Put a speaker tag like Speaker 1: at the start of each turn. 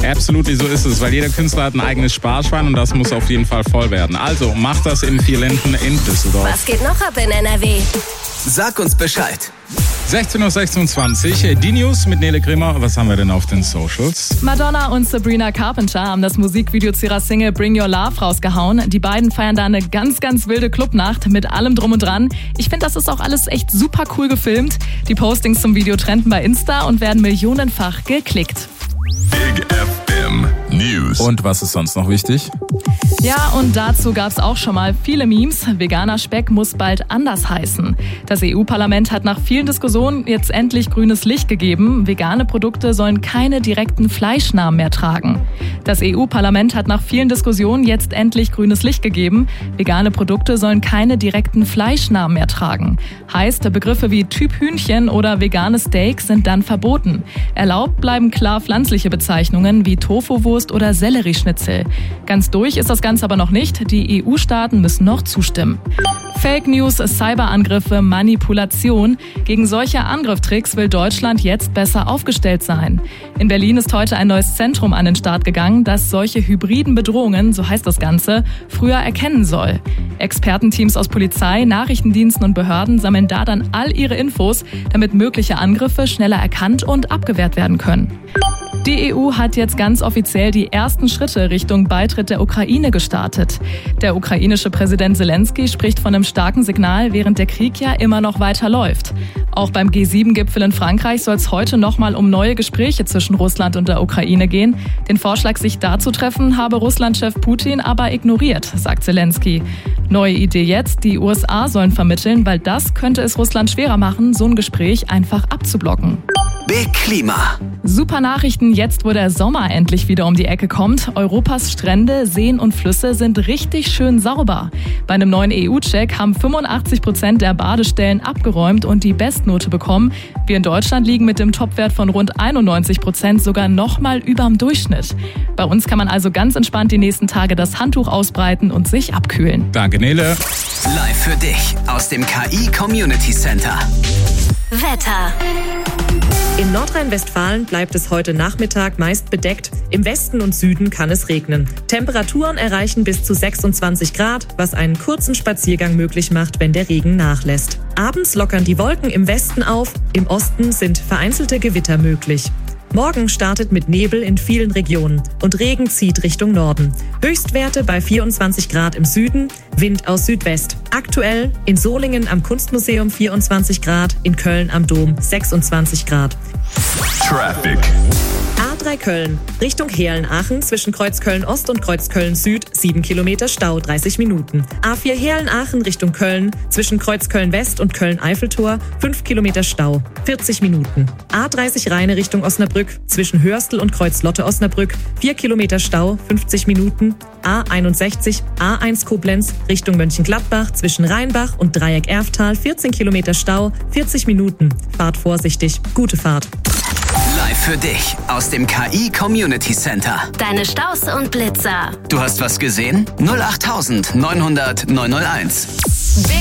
Speaker 1: Absolutely, so ist es, weil jeder Künstler hat ein eigenes Sparschwein und das muss auf jeden Fall voll werden. Also macht das im Vierlinden in Düsseldorf.
Speaker 2: Was geht noch ab in NRW?
Speaker 3: Sag uns Bescheid.
Speaker 1: 16.26 Uhr, die News mit Nele Grimmer. Was haben wir denn auf den Socials?
Speaker 4: Madonna und Sabrina Carpenter haben das Musikvideo zu ihrer Single Bring Your Love rausgehauen. Die beiden feiern da eine ganz, ganz wilde Clubnacht mit allem drum und dran. Ich finde, das ist auch alles echt super cool gefilmt. Die Postings zum Video trenden bei Insta und werden millionenfach geklickt.
Speaker 5: Big FM News.
Speaker 1: Und was ist sonst noch wichtig?
Speaker 4: Ja, und dazu gab es auch schon mal viele Memes. Veganer Speck muss bald anders heißen. Das EU-Parlament hat nach vielen Diskussionen jetzt endlich grünes Licht gegeben. Vegane Produkte sollen keine direkten Fleischnamen mehr tragen. Das EU-Parlament hat nach vielen Diskussionen jetzt endlich grünes Licht gegeben. Vegane Produkte sollen keine direkten Fleischnamen mehr tragen. Heißt, Begriffe wie Typ Hühnchen oder veganes Steak sind dann verboten. Erlaubt bleiben klar pflanzliche Bezeichnungen wie Tofu-Wurst oder Sellerieschnitzel. Ganz durch ist das Ganze aber noch nicht. Die EU-Staaten müssen noch zustimmen. Fake News, Cyberangriffe, Manipulation. Gegen solche Angriffstricks will Deutschland jetzt besser aufgestellt sein. In Berlin ist heute ein neues Zentrum an den Start gegangen, das solche hybriden Bedrohungen, so heißt das Ganze, früher erkennen soll. Expertenteams aus Polizei, Nachrichtendiensten und Behörden sammeln da dann all ihre Infos, damit mögliche Angriffe schneller erkannt und abgewehrt werden können. Die EU hat jetzt ganz offiziell die ersten Schritte Richtung Beitritt der Ukraine gestartet. Der ukrainische Präsident Zelensky spricht von einem starken Signal, während der Krieg ja immer noch weiter läuft. Auch beim G7-Gipfel in Frankreich soll es heute nochmal um neue Gespräche zwischen Russland und der Ukraine gehen. Den Vorschlag, sich da zu treffen, habe Russland-Chef Putin aber ignoriert, sagt Zelensky. Neue Idee jetzt, die USA sollen vermitteln, weil das könnte es Russland schwerer machen, so ein Gespräch einfach abzublocken.
Speaker 3: Big Klima.
Speaker 4: Super Nachrichten jetzt, wo der Sommer endlich wieder um die Ecke kommt. Europas Strände, Seen und Flüsse sind richtig schön sauber. Bei einem neuen EU-Check haben 85% der Badestellen abgeräumt und die Bestnote bekommen. Wir in Deutschland liegen mit dem Topwert von rund 91% sogar nochmal überm Durchschnitt. Bei uns kann man also ganz entspannt die nächsten Tage das Handtuch ausbreiten und sich abkühlen.
Speaker 1: Danke, Nele.
Speaker 3: Live für dich aus dem KI Community Center.
Speaker 2: Wetter.
Speaker 6: In Nordrhein-Westfalen bleibt es heute Nachmittag meist bedeckt. Im Westen und Süden kann es regnen. Temperaturen erreichen bis zu 26 Grad, was einen kurzen Spaziergang möglich macht, wenn der Regen nachlässt. Abends lockern die Wolken im Westen auf, im Osten sind vereinzelte Gewitter möglich. Morgen startet mit Nebel in vielen Regionen und Regen zieht Richtung Norden. Höchstwerte bei 24 Grad im Süden, Wind aus Südwest. Aktuell in Solingen am Kunstmuseum 24 Grad, in Köln am Dom 26 Grad.
Speaker 5: Traffic.
Speaker 6: A3 Köln, Richtung Heerlen-Aachen zwischen Kreuzköln-Ost und Kreuzköln-Süd 7 Kilometer Stau, 30 Minuten. A4 Heerlen-Aachen Richtung Köln zwischen Kreuzköln-West und Köln-Eiffeltor 5 Kilometer Stau, 40 Minuten. A30 Rheine Richtung Osnabrück zwischen Hörstel und Kreuz-Lotte-Osnabrück 4 Kilometer Stau, 50 Minuten. A61 A1 Koblenz Richtung Mönchengladbach zwischen Rheinbach und Dreieck Erftal 14 Kilometer Stau, 40 Minuten. Fahrt vorsichtig, gute Fahrt.
Speaker 3: Live für dich aus dem KI Community Center.
Speaker 2: Deine Staus und Blitzer.
Speaker 3: Du hast was gesehen? 08900 901.
Speaker 2: Big